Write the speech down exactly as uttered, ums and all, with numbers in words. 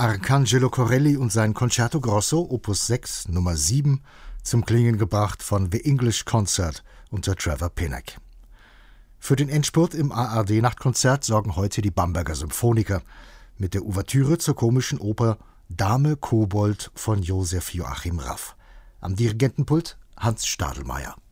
Arcangelo Corelli und sein Concerto Grosso Opus sechs Nummer sieben zum Klingen gebracht von The English Concert unter Trevor Pinnock. Für den Endspurt im A R D-Nachtkonzert sorgen heute die Bamberger Symphoniker mit der Ouvertüre zur komischen Oper Dame Kobold von Josef Joachim Raff. Am Dirigentenpult Hans Stadelmeier.